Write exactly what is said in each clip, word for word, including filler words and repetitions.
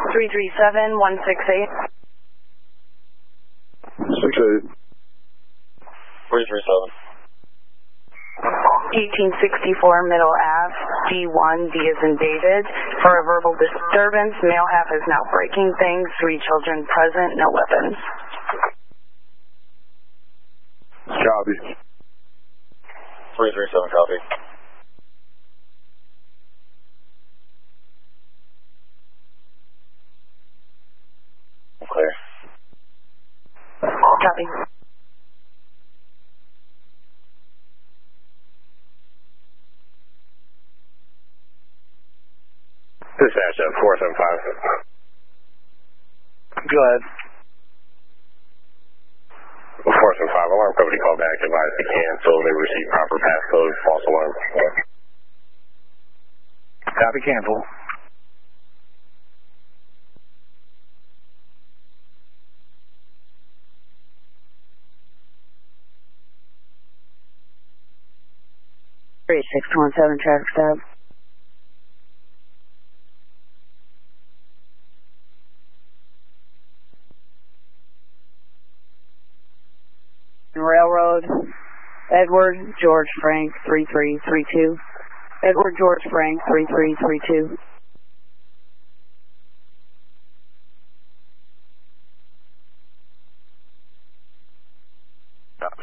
three three seven, one six eight. six eight. three three seven. eighteen sixty-four Middle Ave, D one, D as in David. For a verbal disturbance, male half is now breaking things. Three children present, no weapons. Copy. three three seven, copy. Clear. Copy. Dispatch at four seven five. Go ahead. four seven five, alarm company call back, advise to cancel, they receive proper passcode, false alarm. Copy, cancel. three six one seven traffic stop. Railroad, Edward George Frank three three three two. Edward George Frank three three three two. Copy.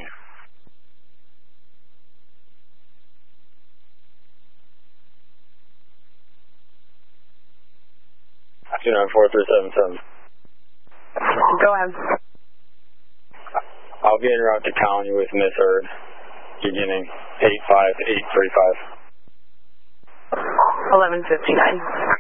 two nine four three seven seven. Go ahead. I'll be en route to county with Miss Erd, beginning eight five eight three five. eleven fifty-nine.